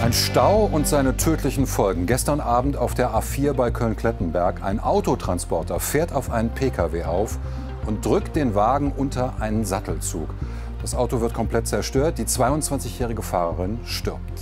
Ein Stau und seine tödlichen Folgen. Gestern Abend auf der A4 bei Köln-Klettenberg. Ein Autotransporter fährt auf einen Pkw auf und drückt den Wagen unter einen Sattelzug. Das Auto wird komplett zerstört. Die 22-jährige Fahrerin stirbt.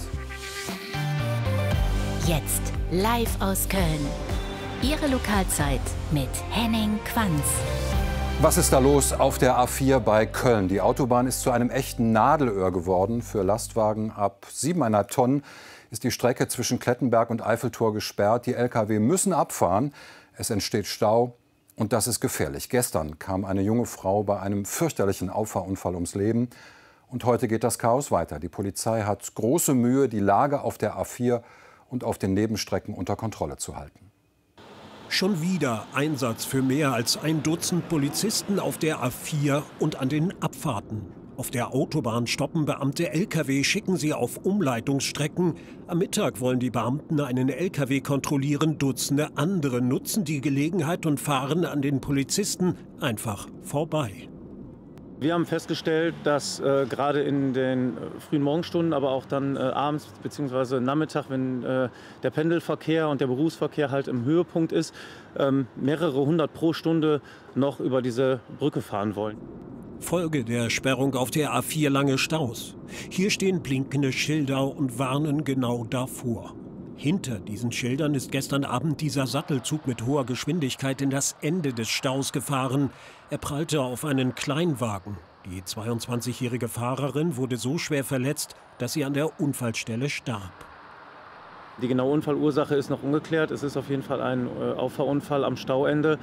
Jetzt live aus Köln. Ihre Lokalzeit mit Henning Quanz. Was ist da los auf der A4 bei Köln? Die Autobahn ist zu einem echten Nadelöhr geworden. Für Lastwagen ab 7,5 Tonnen ist die Strecke zwischen Klettenberg und Eiffeltor gesperrt. Die Lkw müssen abfahren. Es entsteht Stau und das ist gefährlich. Gestern kam eine junge Frau bei einem fürchterlichen Auffahrunfall ums Leben. Und heute geht das Chaos weiter. Die Polizei hat große Mühe, die Lage auf der A4 und auf den Nebenstrecken unter Kontrolle zu halten. Schon wieder Einsatz für mehr als ein Dutzend Polizisten auf der A4 und an den Abfahrten. Auf der Autobahn stoppen Beamte Lkw, schicken sie auf Umleitungsstrecken. Am Mittag wollen die Beamten einen Lkw kontrollieren, Dutzende andere nutzen die Gelegenheit und fahren an den Polizisten einfach vorbei. Wir haben festgestellt, dass gerade in den frühen Morgenstunden, aber auch dann abends bzw. Nachmittag, wenn der Pendelverkehr und der Berufsverkehr halt im Höhepunkt ist, mehrere hundert pro Stunde noch über diese Brücke fahren wollen. Folge der Sperrung auf der A4 lange Staus. Hier stehen blinkende Schilder und warnen genau davor. Hinter diesen Schildern ist gestern Abend dieser Sattelzug mit hoher Geschwindigkeit in das Ende des Staus gefahren. Er prallte auf einen Kleinwagen. Die 22-jährige Fahrerin wurde so schwer verletzt, dass sie an der Unfallstelle starb. Die genaue Unfallursache ist noch ungeklärt. Es ist auf jeden Fall ein Auffahrunfall am Stauende.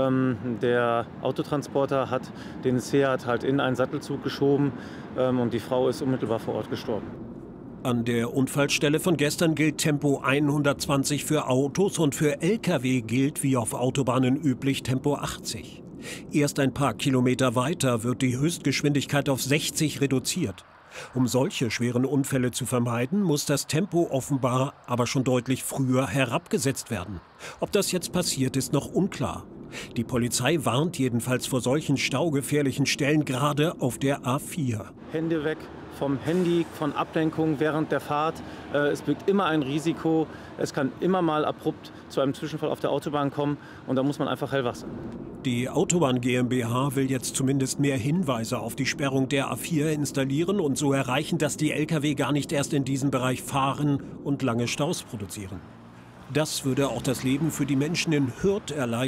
Der Autotransporter hat den Seat halt in einen Sattelzug geschoben und die Frau ist unmittelbar vor Ort gestorben. An der Unfallstelle von gestern gilt Tempo 120 für Autos und für Lkw gilt wie auf Autobahnen üblich Tempo 80. Erst ein paar Kilometer weiter wird die Höchstgeschwindigkeit auf 60 reduziert. Um solche schweren Unfälle zu vermeiden, muss das Tempo offenbar aber schon deutlich früher herabgesetzt werden. Ob das jetzt passiert, ist noch unklar. Die Polizei warnt jedenfalls vor solchen staugefährlichen Stellen gerade auf der A4. Hände weg vom Handy, von Ablenkung während der Fahrt. Es birgt immer ein Risiko. Es kann immer mal abrupt zu einem Zwischenfall auf der Autobahn kommen und da muss man einfach hellwach sein. Die Autobahn GmbH will jetzt zumindest mehr Hinweise auf die Sperrung der A4 installieren und so erreichen, dass die Lkw gar nicht erst in diesem Bereich fahren und lange Staus produzieren. Das würde auch das Leben für die Menschen in Hürth erleichtern.